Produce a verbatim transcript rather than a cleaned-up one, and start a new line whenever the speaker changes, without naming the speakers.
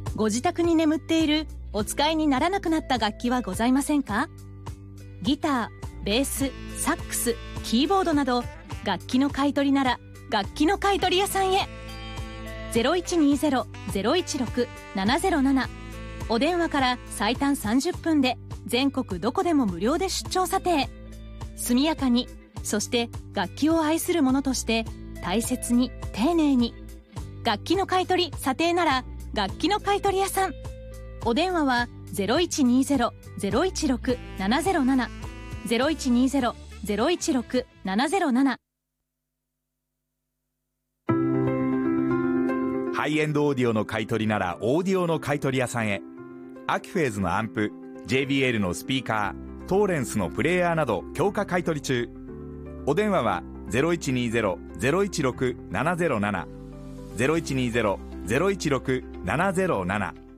ご自宅に眠っているお使いにならなくなった楽器はございませんか？ギター、ベース、サックス、キーボードなど楽器の買い取りなら楽器の買い取り屋さんへ。 ゼロいちにゼロ ゼロいちろく ななゼロなな お電話から最短さんじゅっぷんで全国どこでも無料で出張査定。速やかに、そして楽器を愛する者として大切に丁寧に。楽器の買い取り査定なら楽器の買い取り屋さん。お電話は ゼロいちにゼロ ゼロいちろく ななゼロなな ゼロいちにゼロ ゼロいちろく ななゼロなな。
ハイエンドオーディオの買い取りならオーディオの買い取り屋さんへ。アキフェーズのアンプ、 ジェイビーエル のスピーカー、トーレンスのプレーヤーなど強化買い取り中。お電話は ゼロいちにゼロ ゼロいちろく ななゼロなな ゼロいちにゼロ ゼロいちろく ななゼロなな